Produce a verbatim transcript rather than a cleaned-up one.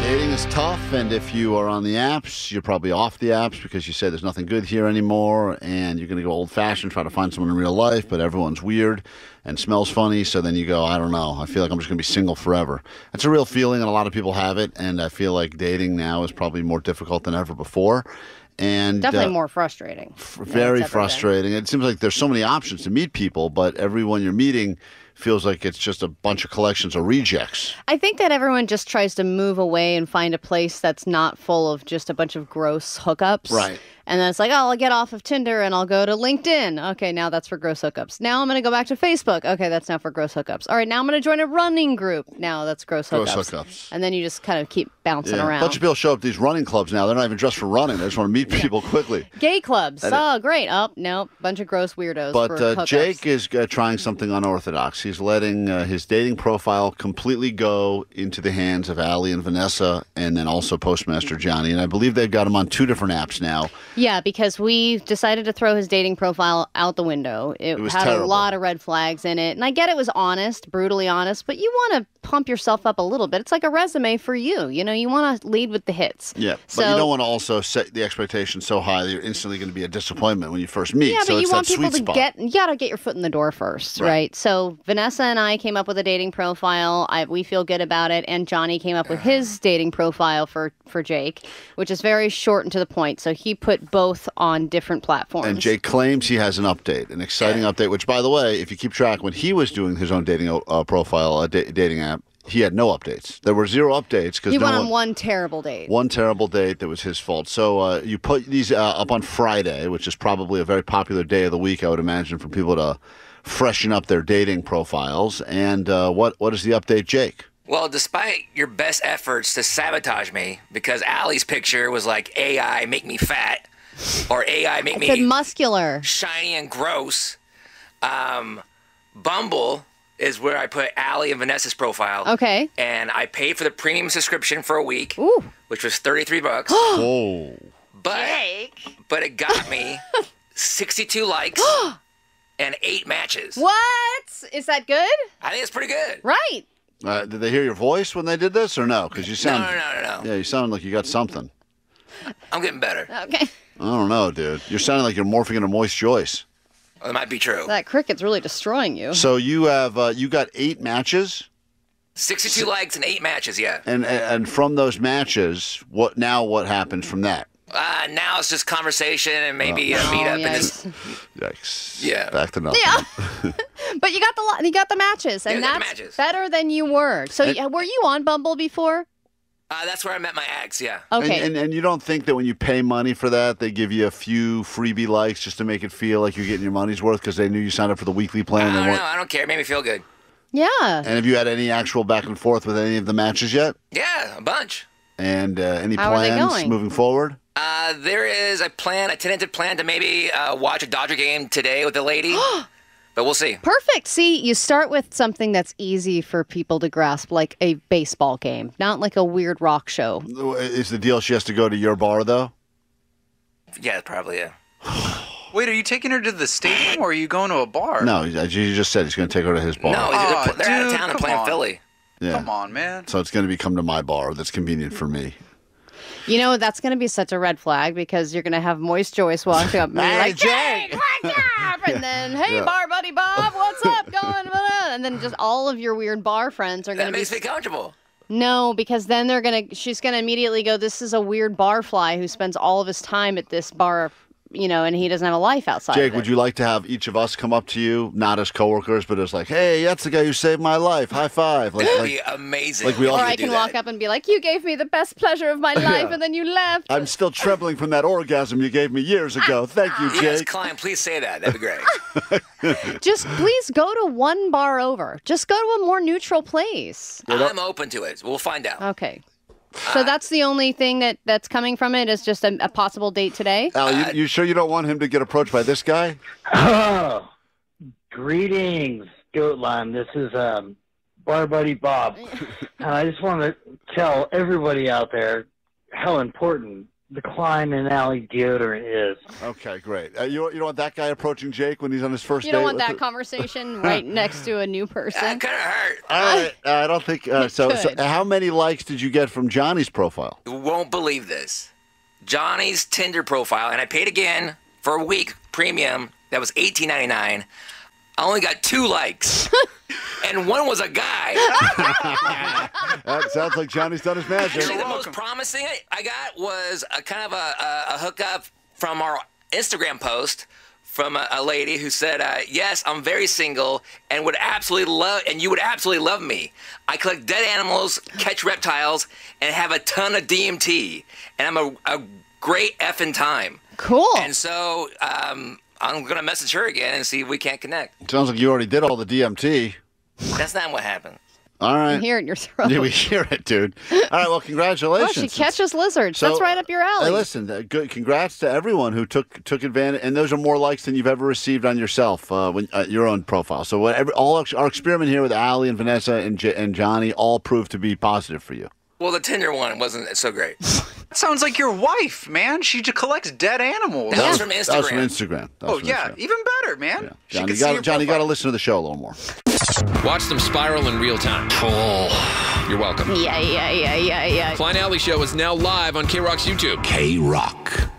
Dating is tough, and if you are on the apps, you're probably off the apps because you say there's nothing good here anymore, and you're going to go old-fashioned, try to find someone in real life, but everyone's weird and smells funny, so then you go, I don't know, I feel like I'm just going to be single forever. That's a real feeling, and a lot of people have it, and I feel like dating now is probably more difficult than ever before. And Definitely uh, more frustrating. F- very frustrating. It seems like there's so many options to meet people, but everyone you're meeting feels like it's just a bunch of collections of rejects. I think that everyone just tries to move away and find a place that's not full of just a bunch of gross hookups. Right. And then it's like, oh, I'll get off of Tinder and I'll go to LinkedIn. Okay, now that's for gross hookups. Now I'm going to go back to Facebook. Okay, that's now for gross hookups. All right, now I'm going to join a running group. Now that's gross hookups. Gross hookups. And then you just kind of keep bouncing Yeah. around. A bunch of people show up at these running clubs now. They're not even dressed for running. They just want to meet people quickly. Gay clubs. And oh, great. Oh, no, bunch of gross weirdos. But for uh, hookups. Jake is uh, trying something unorthodox. He's letting uh, his dating profile completely go into the hands of Allie and Vanessa, and then also Postmaster Johnny. And I believe they've got him on two different apps now. Yeah, because we decided to throw his dating profile out the window. It, It was had terrible. a lot of red flags in it. And I get it was honest, brutally honest, but you want to pump yourself up a little bit. It's like a resume for you. You know, you want to lead with the hits. Yeah, So- but you don't want to also set the expectation so high that you're instantly going to be a disappointment when you first meet. Yeah, so but it's you want that people sweet to spot. get, you got to get your foot in the door first, Right. right? So Vanessa and I came up with a dating profile. I, we feel good about it. And Johnny came up with his dating profile for, for Jake, which is very short and to the point. So he put both on different platforms. And Jake claims he has an update, an exciting update, which, by the way, if you keep track, when he was doing his own dating uh, profile, a da- dating app, he had no updates. There were zero updates because He no went one, on one terrible date. one terrible date that was his fault. So uh, you put these uh, up on Friday, which is probably a very popular day of the week, I would imagine, for people to freshen up their dating profiles. And uh, what what is the update, Jake? Well, despite your best efforts to sabotage me, because Allie's picture was like A I make me fat, or A I make I said me muscular. shiny and gross, um, Bumble is where I put Allie and Vanessa's profile. Okay. And I paid for the premium subscription for a week, Ooh. which was thirty-three bucks. Oh. But but it got me sixty-two likes and eight matches. What? Is that good? I think it's pretty good. Right. Uh, did they hear your voice when they did this or no? Because you No, sound no, no, no, no. yeah, you sound like you got something. I'm getting better. Okay. I don't know, dude. You're sounding like you're morphing into Moist Joyce. Well, it might be true. That cricket's really destroying you. So you have uh, you got eight matches, sixty-two likes and eight matches, yeah. and and from those matches, what now? What happens from that? Uh, now it's just conversation and maybe a meetup. Oh, and just, Yikes! Yeah. back to nothing. Yeah. But you got the lo- you got the matches, and Yeah, I got the that's matches. better than you were. So And- yeah, were you on Bumble before? uh, that's where I met my ex, yeah. Okay. And, and and you don't think that when you pay money for that, they give you a few freebie likes just to make it feel like you're getting your money's worth because they knew you signed up for the weekly I plan. don't and, know. what- I don't care. It made me feel good. yeah. and have you had any actual back and forth with any of the matches yet? Yeah, a bunch. And uh, any How are they plans going? moving forward? Uh, there is a plan, a tentative plan to maybe uh, watch a Dodger game today with the lady. But we'll see. Perfect. See, you start with something that's easy for people to grasp, like a baseball game, not like a weird rock show. Is the deal she has to go to your bar though? Yeah, probably, yeah. Wait, are you taking her to the stadium or are you going to a bar? No, you just said he's going to take her to his bar. No, Aw, they're, they're out of dude, town and come playing on. Philly. Yeah. Come on, man. So it's going to be come to my bar. That's convenient for me. You know, that's going to be such a red flag because you're going to have Moist Joyce walking up and be Hey, like, Jake! Jake, what's up? And then, hey, Yeah. bar buddy Bob, what's up? Going, blah, blah. And then just all of your weird bar friends are going That to be... makes me comfortable. No, because then they're going to, she's going to immediately go, this is a weird bar fly who spends all of his time at this bar, you know, and he doesn't have a life outside Jake, of it. would you like to have each of us come up to you, not as coworkers, but as like, hey, that's the guy who saved my life. High five. Like, That'd like be amazing. like we all Or could I do can that. walk up and be like, you gave me the best pleasure of my life, and then you left. I'm still trembling from that orgasm you gave me years ago. Thank you, Yes, Jake. Klein, please say that. That'd be great. Just please go to one bar over. Just go to a more neutral place. I'm open to it. We'll find out. Okay. So that's the only thing that, that's coming from it is just a, a possible date today? Al, you, you sure you don't want him to get approached by this guy? Oh, greetings, Goat Lime. This is um, Bar Buddy Bob. And I just want to tell everybody out there how important the climb in Alley deodorant is. Okay, great. Uh, you, you don't want that guy approaching Jake when he's on his first You date? don't want with that the- conversation right next to a new person. That could have hurt. All right. Uh, I don't think uh, so. So, Good. how many likes did you get from Johnny's profile? You won't believe this. Johnny's Tinder profile, and I paid again for a week premium. That was eighteen ninety-nine. I only got two likes, and one was a guy. That sounds like Johnny's done his magic. Actually, the most promising I got was a kind of a, a, a hookup from our Instagram post from a, a lady who said, uh, "Yes, I'm very single and would absolutely love, and you would absolutely love me. I collect dead animals, catch reptiles, and have a ton of D M T, and I'm a, a great effing time." Cool. And so um, I'm gonna message her again and see if we can't connect. Sounds like you already did all the D M T. That's not what happened. All right. I hear it in your throat. Yeah, we hear it, dude. All right, well, Oh, congratulations. she catches lizards. So, That's right up your alley. Hey, listen, uh, good. Congrats to everyone who took took advantage, and those are more likes than you've ever received on yourself, uh, when uh, your own profile. So, whatever, all our, our experiment here with Allie and Vanessa and J- and Johnny all proved to be positive for you. Well, the Tinder one wasn't so great. Sounds like your wife, man. She just collects dead animals. That was from That was from Instagram. Instagram. That was Oh from yeah, Instagram. even better, man. Yeah. She Johnny, can you see got your Johnny, you got to profile. listen to the show a little more. Watch them spiral in real time. Oh, you're welcome. Yeah, yeah, yeah, yeah, yeah. Klein Alley Show is now live on K-Rock's YouTube. K Rock.